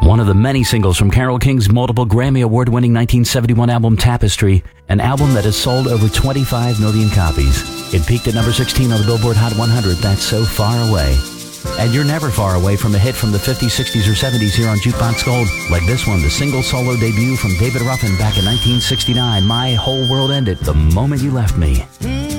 One of the many singles from Carole King's multiple Grammy Award-winning 1971 album Tapestry, an album that has sold over 25 million copies. It peaked at number 16 on the Billboard Hot 100, That's So Far Away. And you're never far away from a hit from the 50s, 60s, or 70s here on Jukebox Gold, like this one, the single solo debut from David Ruffin back in 1969, My Whole World Ended the Moment You Left Me.